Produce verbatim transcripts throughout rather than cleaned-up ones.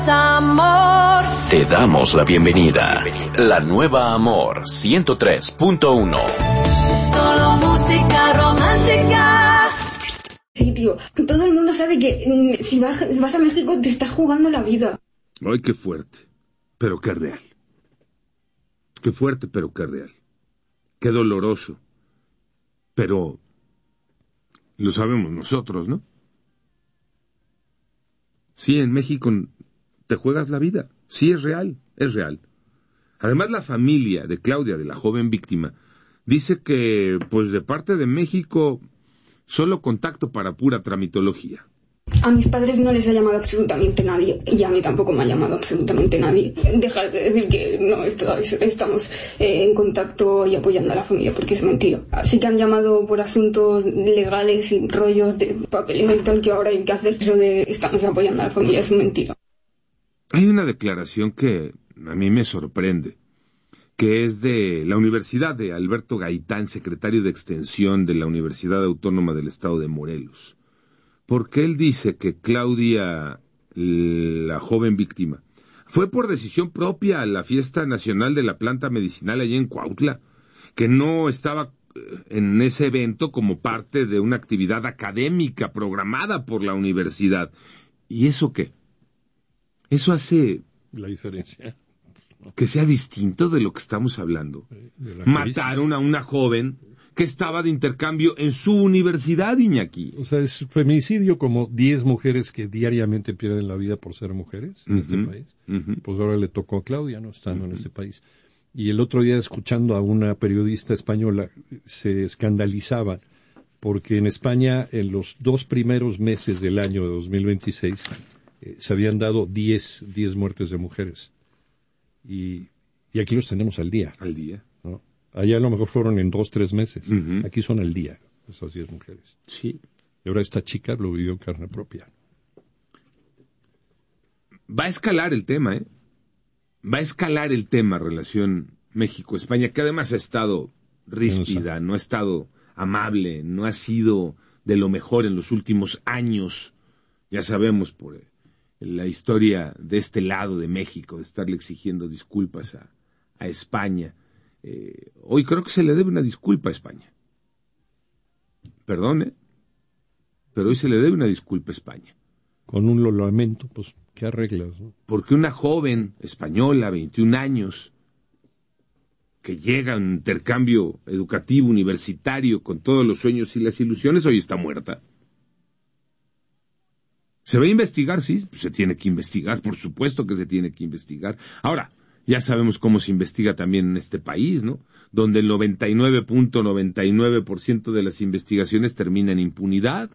Amor. Te damos la bienvenida. La nueva Amor ciento tres punto uno. Solo música romántica. Sí, tío, todo el mundo sabe que mm, si vas, vas a México te estás jugando la vida. Ay, qué fuerte, pero qué real. Qué fuerte, pero qué real. Qué doloroso. Pero lo sabemos nosotros, ¿no? Sí, en México te juegas la vida. Sí, es real, es real. Además, la familia de Claudia, de la joven víctima, dice que, pues de parte de México, solo contacto para pura tramitología. A mis padres no les ha llamado absolutamente nadie, y a mí tampoco me ha llamado absolutamente nadie. Dejar de decir que no estamos eh, en contacto y apoyando a la familia, porque es mentira. Así que han llamado por asuntos legales y rollos de papeleo y tal que ahora hay que hacer. Eso de estamos apoyando a la familia es mentira. Hay una declaración que a mí me sorprende, que es de la Universidad de Alberto Gaitán, secretario de Extensión de la Universidad Autónoma del Estado de Morelos. Porque él dice que Claudia, la joven víctima, fue por decisión propia a la fiesta nacional de la planta medicinal allá en Cuautla, que no estaba en ese evento como parte de una actividad académica programada por la universidad. ¿Y eso qué? Eso hace la diferencia, ¿no? Que sea distinto de lo que estamos hablando. Mataron a una joven que estaba de intercambio en su universidad, Iñaki. O sea, es feminicidio como diez mujeres que diariamente pierden la vida por ser mujeres en uh-huh, este país. Uh-huh. Pues ahora le tocó a Claudia, ¿no? Estando uh-huh. en este país. Y el otro día, escuchando a una periodista española, se escandalizaba porque en España, en los dos primeros meses del año de dos mil veintiséis, eh, se habían dado diez muertes de mujeres. Y, y aquí los tenemos al día. Al día. ¿No? Allá a lo mejor fueron en dos, tres meses. Uh-huh. Aquí son al día, esas diez mujeres. Sí. Y ahora esta chica lo vivió en carne propia. Va a escalar el tema, ¿eh? Va a escalar el tema relación México-España, que además ha estado ríspida, no ha estado amable, no ha sido de lo mejor en los últimos años. Ya sabemos por la historia de este lado de México, de estarle exigiendo disculpas a, a España. Eh, hoy creo que se le debe una disculpa a España. Perdón, ¿eh? Pero hoy se le debe una disculpa a España. Con un lo lamento, pues, ¿qué arreglas, no? Porque una joven española, veintiún años, que llega a un intercambio educativo, universitario, con todos los sueños y las ilusiones, hoy está muerta. ¿Se va a investigar? Sí, pues se tiene que investigar, por supuesto que se tiene que investigar. Ahora, ya sabemos cómo se investiga también en este país, ¿no? Donde el noventa y nueve punto noventa y nueve por ciento de las investigaciones termina en impunidad.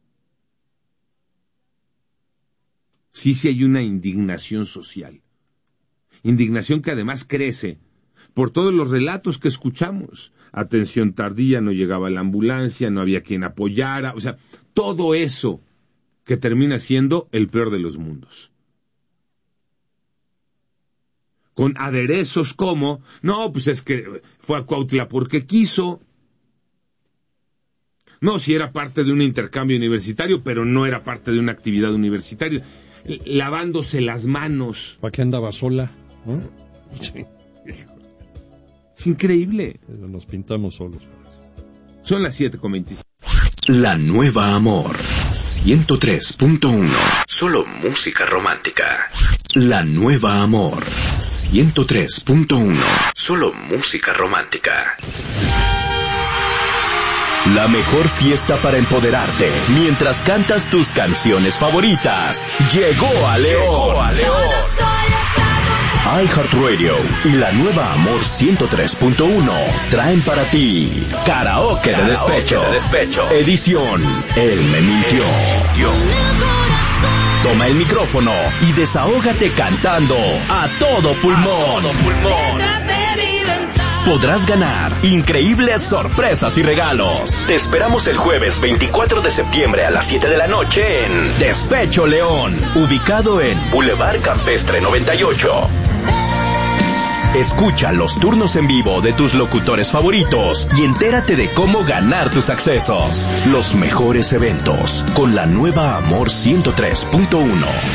Sí, sí hay una indignación social. Indignación que además crece por todos los relatos que escuchamos. Atención tardía, no llegaba la ambulancia, no había quien apoyara, o sea, todo eso que termina siendo el peor de los mundos. Con aderezos como, no, pues es que fue a Cuautla porque quiso. No, si era parte de un intercambio universitario, pero no era parte de una actividad universitaria. Lavándose las manos. ¿Para qué andaba sola? ¿No? Sí. Es increíble. Nos pintamos solos. Son las siete con veinticinco. La nueva Amor ciento tres punto uno. Solo música romántica. La nueva Amor ciento tres punto uno. Solo música romántica. La mejor fiesta para empoderarte mientras cantas tus canciones favoritas. Llegó a León. Llegó a León. iHeartRadio y la nueva Amor ciento tres punto uno traen para ti Karaoke, Karaoke de Despecho. de Despecho. Edición Él me mintió. Toma el micrófono y desahógate cantando a todo pulmón. A todo pulmón. Podrás ganar increíbles sorpresas y regalos. Te esperamos el jueves veinticuatro de septiembre a las siete de la noche en Despecho León, ubicado en Boulevard Campestre noventa y ocho. Escucha los turnos en vivo de tus locutores favoritos y entérate de cómo ganar tus accesos. Los mejores eventos con la nueva Amor ciento tres punto uno.